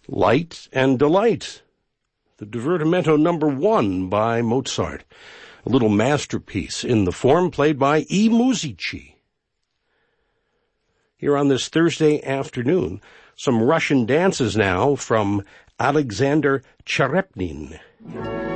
Light and Delight, the Divertimento number 1 by Mozart, a little masterpiece in the form played by I Musici. Here on this Thursday afternoon, some Russian dances now from Alexander Cherepnin.